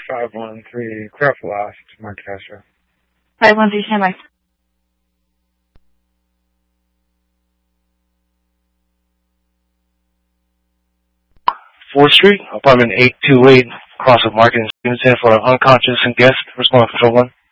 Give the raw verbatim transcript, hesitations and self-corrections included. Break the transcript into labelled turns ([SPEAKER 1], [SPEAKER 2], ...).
[SPEAKER 1] five one three, clear for last, Mark Castro.
[SPEAKER 2] five one three, stand by.
[SPEAKER 3] fourth Street, apartment eight two eight, cross of Market and Stevenson for unconscious and guest, respond control one.